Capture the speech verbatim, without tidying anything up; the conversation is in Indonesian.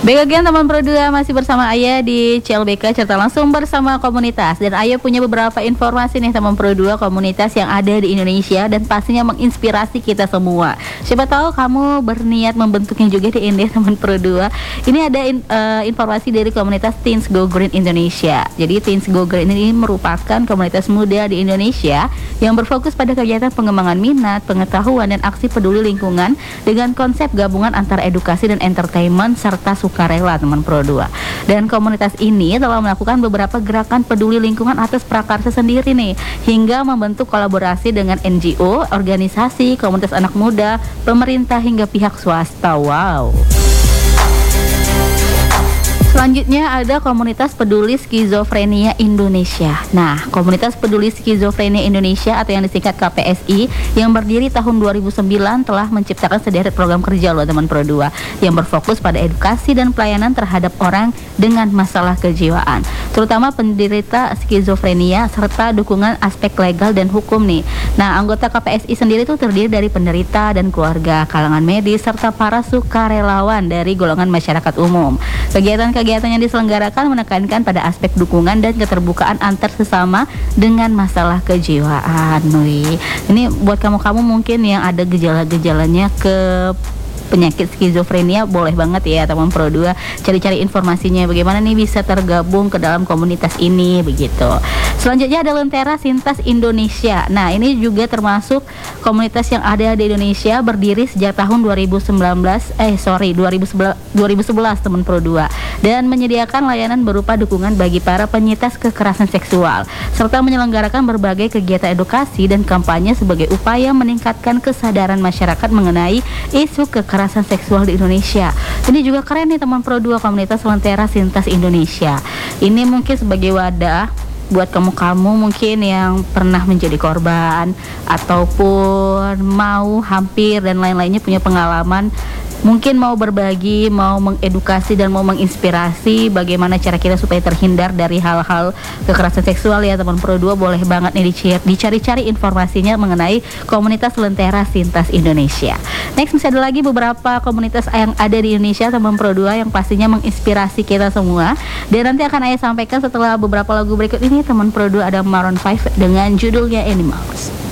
Baik again teman Pro dua, masih bersama Ayah di C L B K Cerita Langsung bersama komunitas. Dan Ayah punya beberapa informasi nih teman Pro dua, komunitas yang ada di Indonesia dan pastinya menginspirasi kita semua. Siapa tahu kamu berniat membentuknya juga di India teman Pro dua. Ini ada in, uh, informasi dari komunitas Teens Go Green Indonesia. Jadi Teens Go Green ini merupakan komunitas muda di Indonesia yang berfokus pada kegiatan pengembangan minat, pengetahuan dan aksi peduli lingkungan dengan konsep gabungan antara edukasi dan entertainment serta sukarela teman Pro dua. Dan komunitas ini telah melakukan beberapa gerakan peduli lingkungan atas prakarsa sendiri nih, hingga membentuk kolaborasi dengan N G O, organisasi, komunitas anak muda, pemerintah hingga pihak swasta. Wow. Selanjutnya ada komunitas peduli skizofrenia Indonesia. Nah, komunitas peduli skizofrenia Indonesia atau yang disingkat K P S I yang berdiri tahun dua ribu sembilan telah menciptakan sederet program kerja loh teman Pro dua yang berfokus pada edukasi dan pelayanan terhadap orang dengan masalah kejiwaan, terutama penderita skizofrenia serta dukungan aspek legal dan hukum nih. Nah, anggota K P S I sendiri itu terdiri dari penderita dan keluarga, kalangan medis serta para sukarelawan dari golongan masyarakat umum. Kegiatan-kegiatan Kegiatan yang diselenggarakan menekankan pada aspek dukungan dan keterbukaan antar sesama dengan masalah kejiwaan. Wih. Ini buat kamu-kamu mungkin yang ada gejala-gejalanya ke penyakit skizofrenia, boleh banget ya teman Pro dua cari-cari informasinya bagaimana nih bisa tergabung ke dalam komunitas ini begitu. Selanjutnya ada Lentera Sintas Indonesia. Nah, ini juga termasuk komunitas yang ada di Indonesia, berdiri sejak tahun dua ribu sembilan belas eh sorry dua ribu sebelas teman Pro dua dan menyediakan layanan berupa dukungan bagi para penyintas kekerasan seksual serta menyelenggarakan berbagai kegiatan edukasi dan kampanye sebagai upaya meningkatkan kesadaran masyarakat mengenai isu kekerasan kekerasan seksual di Indonesia. Ini juga keren nih teman Pro dua, komunitas Lentera Sintas Indonesia. Ini mungkin sebagai wadah buat kamu-kamu mungkin yang pernah menjadi korban ataupun mau hampir dan lain-lainnya punya pengalaman, mungkin mau berbagi, mau mengedukasi dan mau menginspirasi bagaimana cara kita supaya terhindar dari hal-hal kekerasan seksual ya teman Pro dua, boleh banget nih dicari-cari informasinya mengenai komunitas Lentera Sintas Indonesia. Next, masih ada lagi beberapa komunitas yang ada di Indonesia teman Pro dua yang pastinya menginspirasi kita semua. Dan nanti akan Ayah sampaikan setelah beberapa lagu berikut ini teman Pro dua. Ada Maroon five dengan judulnya Animals.